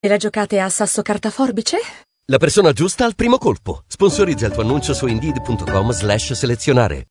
E la giocate a sasso carta forbice? La persona giusta al primo colpo. Sponsorizza il tuo annuncio su Indeed.com/selezionare.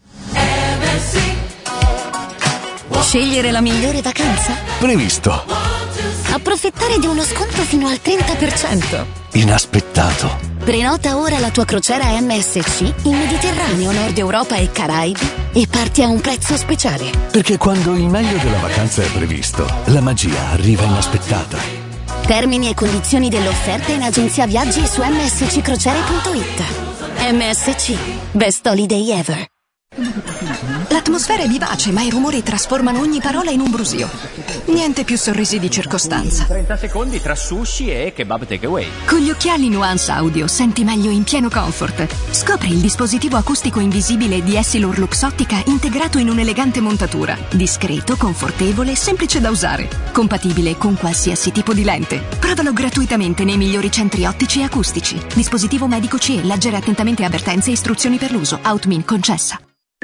Scegliere la migliore vacanza? Previsto. Approfittare di uno sconto fino al 30%? Inaspettato. Prenota ora la tua crociera MSC in Mediterraneo, Nord Europa e Caraibi e parti a un prezzo speciale. Perché quando il meglio della vacanza è previsto, la magia arriva inaspettata. Termini e condizioni dell'offerta in agenzia viaggi e su msccrociere.it. MSC. Best Holiday Ever. L'atmosfera è vivace, ma i rumori trasformano ogni parola in un brusio. Niente più sorrisi di circostanza. 30 secondi tra sushi e kebab takeaway. Con gli occhiali Nuance Audio senti meglio in pieno comfort. Scopri il dispositivo acustico invisibile di Essilor Luxottica integrato in un'elegante montatura. Discreto, confortevole e semplice da usare. Compatibile con qualsiasi tipo di lente. Provalo gratuitamente nei migliori centri ottici e acustici. Dispositivo medico CE. Leggere attentamente avvertenze e istruzioni per l'uso. Outmin concessa.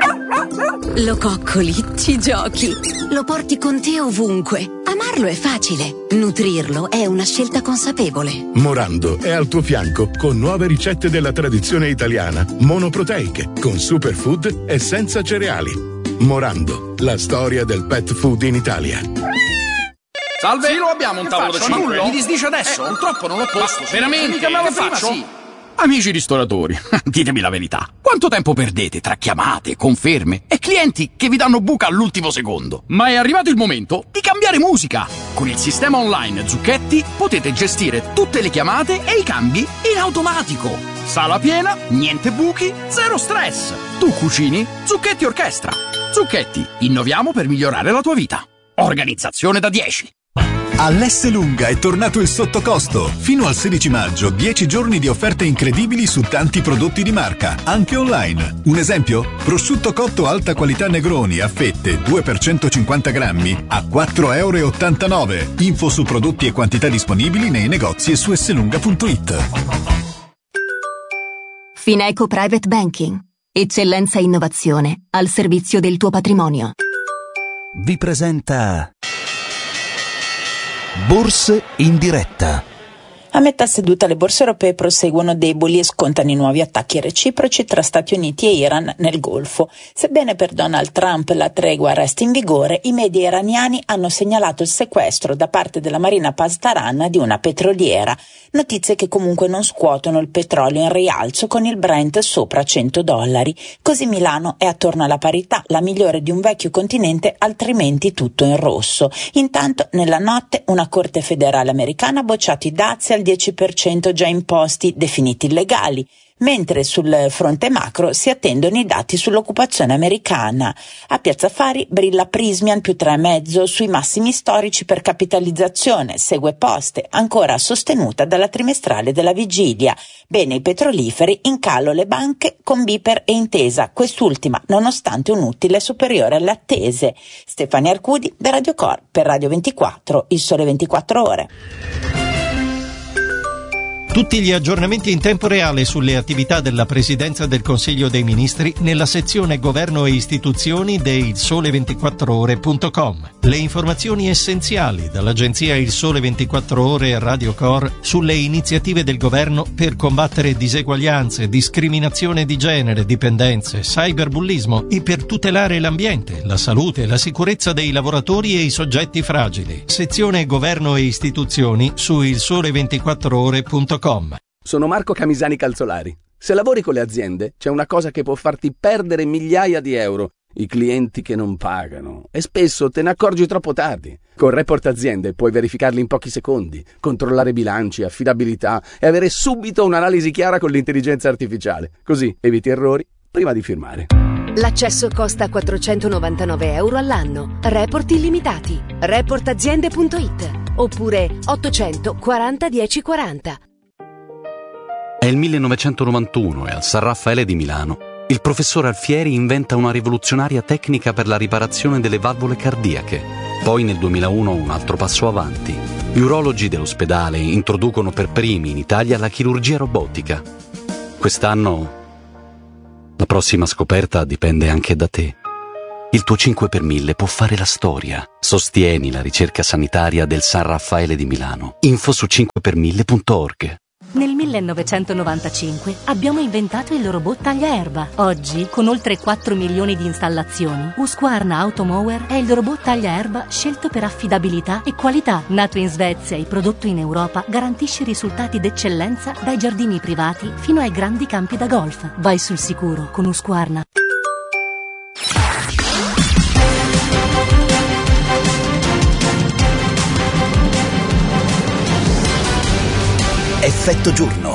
Lo coccoli, ci giochi, lo porti con te ovunque. Amarlo è facile, nutrirlo è una scelta consapevole. Morando è al tuo fianco con nuove ricette della tradizione italiana, monoproteiche, con superfood e senza cereali. Morando, la storia del pet food in Italia. Salve, sì, lo abbiamo un tavolo da 5. Mi disdice adesso? Purtroppo non l'ho posto. Veramente? Che faccio? Sì. Amici ristoratori, ditemi la verità. Quanto tempo perdete tra chiamate, conferme e clienti che vi danno buca all'ultimo secondo? Ma è arrivato il momento di cambiare musica. Con il sistema online Zucchetti potete gestire tutte le chiamate e i cambi in automatico. Sala piena, niente buchi, zero stress. Tu cucini, Zucchetti orchestra. Zucchetti, innoviamo per migliorare la tua vita. Organizzazione da 10. All'Esselunga è tornato il sottocosto. Fino al 16 maggio, 10 giorni di offerte incredibili su tanti prodotti di marca, anche online. Un esempio? Prosciutto cotto alta qualità Negroni a fette 2 per 150 grammi a 4,89 €. Info su prodotti e quantità disponibili nei negozi e su esselunga.it. Fineco Private Banking. Eccellenza e innovazione al servizio del tuo patrimonio. Vi presenta Borse in diretta. A metà seduta le borse europee proseguono deboli e scontano i nuovi attacchi reciproci tra Stati Uniti e Iran nel Golfo. Sebbene per Donald Trump la tregua resti in vigore, i media iraniani hanno segnalato il sequestro da parte della Marina Pasdaran di una petroliera. Notizie che comunque non scuotono il petrolio in rialzo con il Brent sopra $100. Così Milano è attorno alla parità, la migliore di un vecchio continente altrimenti tutto in rosso. Intanto nella notte una corte federale americana ha bocciato i dazi al 10% già imposti, definiti illegali, mentre sul fronte macro si attendono i dati sull'occupazione americana. A Piazza Fari brilla Prysmian più 3,5 sui massimi storici per capitalizzazione, segue Poste, ancora sostenuta dalla trimestrale della vigilia. Bene i petroliferi, in calo le banche con Biper e Intesa, quest'ultima nonostante un utile superiore alle attese. Stefania Arcudi da Radio Cor per Radio 24, il Sole 24 Ore. Tutti gli aggiornamenti in tempo reale sulle attività della Presidenza del Consiglio dei Ministri nella sezione Governo e Istituzioni di ilsole24ore.com. Le informazioni essenziali dall'agenzia Il Sole 24 Ore e Radio Cor sulle iniziative del governo per combattere diseguaglianze, discriminazione di genere, dipendenze, cyberbullismo e per tutelare l'ambiente, la salute e la sicurezza dei lavoratori e i soggetti fragili. Sezione Governo e Istituzioni su ilsole24ore.com. Sono Marco Camisani Calzolari. Se lavori con le aziende, c'è una cosa che può farti perdere migliaia di euro: i clienti che non pagano. E spesso te ne accorgi troppo tardi. Con Report Aziende puoi verificarli in pochi secondi, controllare bilanci, affidabilità e avere subito un'analisi chiara con l'intelligenza artificiale. Così eviti errori prima di firmare. L'accesso costa 499 euro all'anno. Report illimitati. Reportaziende.it oppure 840 1040. È il 1991 e al San Raffaele di Milano il professor Alfieri inventa una rivoluzionaria tecnica per la riparazione delle valvole cardiache. Poi nel 2001 un altro passo avanti. Gli urologi dell'ospedale introducono per primi in Italia la chirurgia robotica. Quest'anno la prossima scoperta dipende anche da te. Il tuo 5 per 1000 può fare la storia. Sostieni la ricerca sanitaria del San Raffaele di Milano. Info su 5per1000.org. Nel 1995 abbiamo inventato il robot tagliaerba. Oggi, con oltre 4 milioni di installazioni, Husqvarna Automower è il robot tagliaerba scelto per affidabilità e qualità. Nato in Svezia e prodotto in Europa, garantisce risultati d'eccellenza dai giardini privati fino ai grandi campi da golf. Vai sul sicuro con Husqvarna. Effetto giorno.